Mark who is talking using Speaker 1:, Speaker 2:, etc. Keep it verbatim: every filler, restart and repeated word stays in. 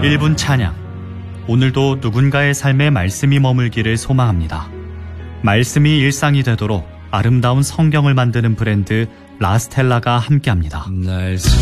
Speaker 1: 일 분 찬양. 오늘도 누군가의 삶에 말씀이 머물기를 소망합니다. 말씀이 일상이 되도록 아름다운 성경을 만드는 브랜드 라스텔라가 함께합니다.
Speaker 2: 날